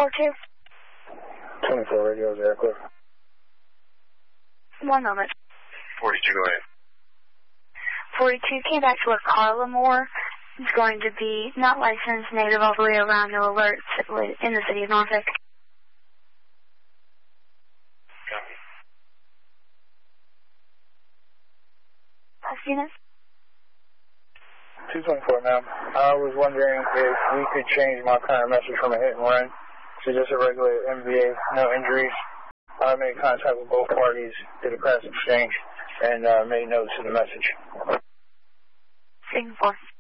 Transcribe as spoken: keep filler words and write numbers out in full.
four two. twenty-four radios, aircliff. One moment. forty-two, go ahead. forty-two came back to a Carla Moore. It's going to be not licensed, native all the way around, no alerts in the city of Norfolk. Copy. Last unit. two twenty-four, ma'am. I was wondering if we could change my current message from a hit and run to just a regular M V A, no injuries. I made contact with both parties, did a crash exchange, and uh, made notes in the message. Singapore.